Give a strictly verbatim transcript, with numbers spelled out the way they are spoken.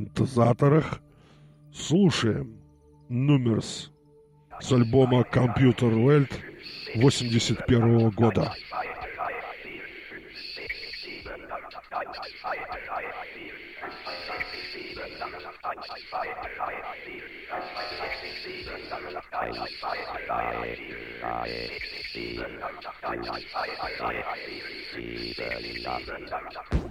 синтезаторах слушаем Numerous с альбома Computer World восемьдесят первого года. Sieben